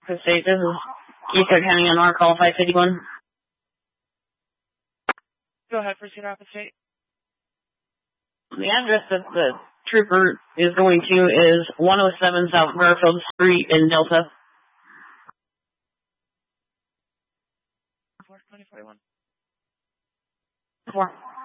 State, this is Keystone County on our call 551. Go ahead, proceed, Rapid State. The address that the trooper is going to is 107 South Garfield Street in Delta. 2041. 4.